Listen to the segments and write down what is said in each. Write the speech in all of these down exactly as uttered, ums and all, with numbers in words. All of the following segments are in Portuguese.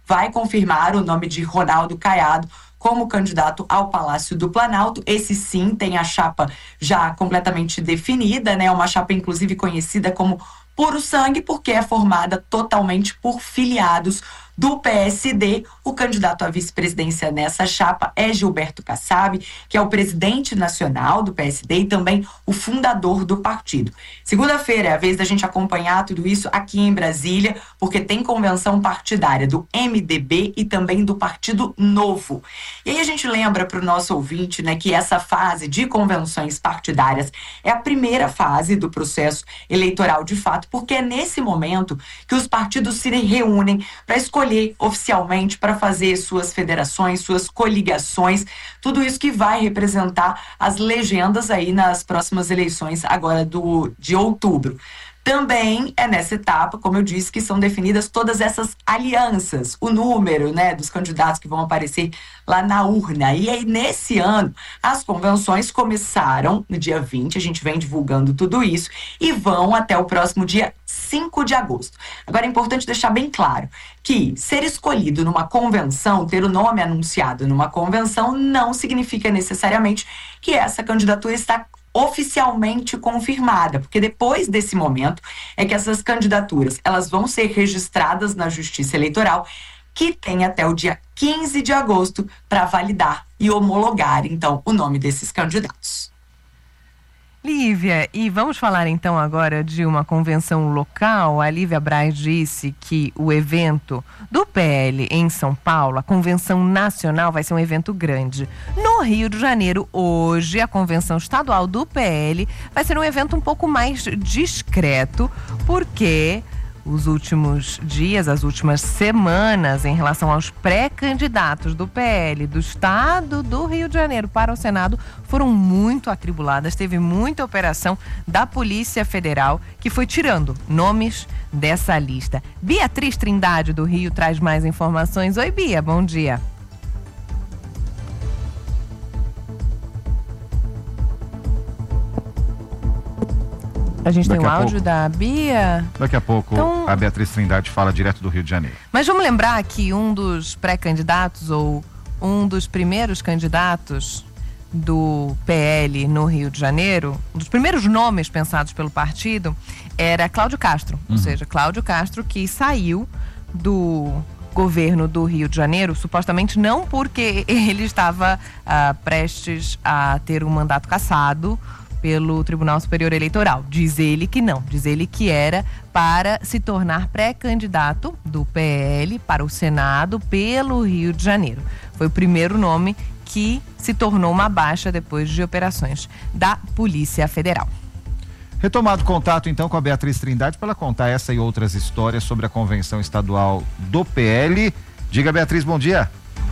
vai confirmar o nome de Ronaldo Caiado como candidato ao Palácio do Planalto. Esse sim tem a chapa já completamente definida, né? Uma chapa inclusive conhecida como Puro Sangue, porque é formada totalmente por filiados do P S D. O candidato à vice-presidência nessa chapa é Gilberto Kassab, que é o presidente nacional do P S D e também o fundador do partido. Segunda-feira é a vez da gente acompanhar tudo isso aqui em Brasília, porque tem convenção partidária do M D B e também do Partido Novo. E aí a gente lembra para o nosso ouvinte, né, que essa fase de convenções partidárias é a primeira fase do processo eleitoral de fato, porque é nesse momento que os partidos se reúnem para escolher oficialmente, para fazer suas federações, suas coligações, tudo isso que vai representar as legendas aí nas próximas eleições agora do, de outubro. Também é nessa etapa, como eu disse, que são definidas todas essas alianças, o número, né, dos candidatos que vão aparecer lá na urna. E aí, nesse ano, as convenções começaram no dia vinte, a gente vem divulgando tudo isso, e vão até o próximo dia cinco de agosto. Agora é importante deixar bem claro que ser escolhido numa convenção, ter o nome anunciado numa convenção, não significa necessariamente que essa candidatura está oficialmente confirmada, porque depois desse momento é que essas candidaturas elas vão ser registradas na Justiça Eleitoral, que tem até o dia quinze de agosto para validar e homologar, então, o nome desses candidatos. Lívia, e vamos falar então agora de uma convenção local. A Lívia Braz disse que o evento do P L em São Paulo, a convenção nacional, vai ser um evento grande. No Rio de Janeiro, hoje, a convenção estadual do P L vai ser um evento um pouco mais discreto, porque os últimos dias, as últimas semanas, em relação aos pré-candidatos do P L do estado do Rio de Janeiro para o Senado, foram muito atribuladas. Teve muita operação da Polícia Federal que foi tirando nomes dessa lista. Beatriz Trindade, do Rio, traz mais informações. Oi, Bia, bom dia. A gente Daqui tem o a áudio pouco. da Bia. Daqui a pouco Então, a Beatriz Trindade fala direto do Rio de Janeiro. Mas vamos lembrar que um dos pré-candidatos ou um dos primeiros candidatos do P L no Rio de Janeiro, um dos primeiros nomes pensados pelo partido, era Cláudio Castro. Uhum. Ou seja, Cláudio Castro, que saiu do governo do Rio de Janeiro, supostamente não porque ele estava ah, prestes a ter um mandato cassado pelo Tribunal Superior Eleitoral. Diz ele que não, diz ele que era para se tornar pré-candidato do P L para o Senado pelo Rio de Janeiro. Foi o primeiro nome que se tornou uma baixa depois de operações da Polícia Federal. Retomado o contato então com a Beatriz Trindade para ela contar essa e outras histórias sobre a convenção estadual do P L. Diga, Beatriz, bom dia.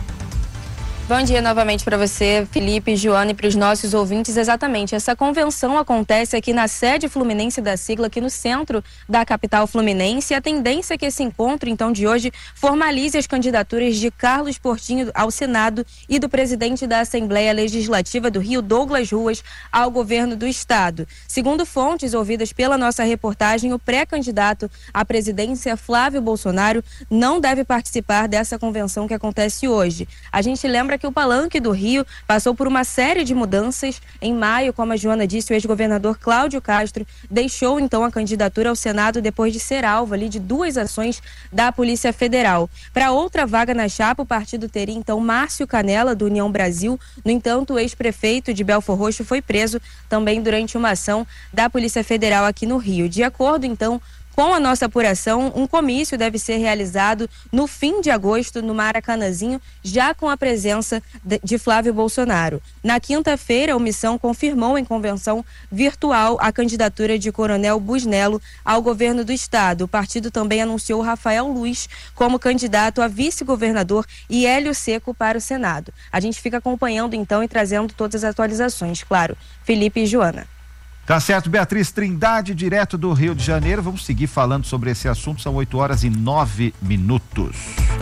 Bom dia novamente para você, Felipe, Joana, e para os nossos ouvintes. Exatamente, essa convenção acontece aqui na sede fluminense da sigla, aqui no centro da capital fluminense. E a tendência é que esse encontro, então, de hoje, formalize as candidaturas de Carlos Portinho ao Senado e do presidente da Assembleia Legislativa do Rio, Douglas Ruas, ao governo do estado. Segundo fontes ouvidas pela nossa reportagem, o pré-candidato à presidência, Flávio Bolsonaro, não deve participar dessa convenção que acontece hoje. A gente lembra que o Palanque do Rio passou por uma série de mudanças. Em maio, como a Joana disse, o ex-governador Cláudio Castro deixou então a candidatura ao Senado depois de ser alvo ali de duas ações da Polícia Federal. Para outra vaga na chapa, o partido teria então Márcio Canella, do União Brasil. No entanto, o ex-prefeito de Belfor Roxo foi preso também durante uma ação da Polícia Federal aqui no Rio. De acordo então com a nossa apuração, um comício deve ser realizado no fim de agosto no Maracanãzinho, já com a presença de Flávio Bolsonaro. Na quinta-feira, a omissão confirmou em convenção virtual a candidatura de Coronel Busnello ao governo do estado. O partido também anunciou Rafael Luz como candidato a vice-governador e Hélio Seco para o Senado. A gente fica acompanhando então e trazendo todas as atualizações, claro. Felipe e Joana. Tá certo, Beatriz Trindade, direto do Rio de Janeiro. Vamos seguir falando sobre esse assunto, são oito horas e nove minutos.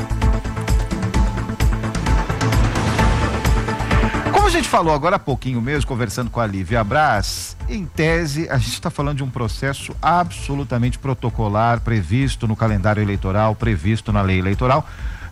Como a gente falou agora há pouquinho mesmo, conversando com a Lívia Braz, em tese, a gente está falando de um processo absolutamente protocolar, previsto no calendário eleitoral, previsto na lei eleitoral.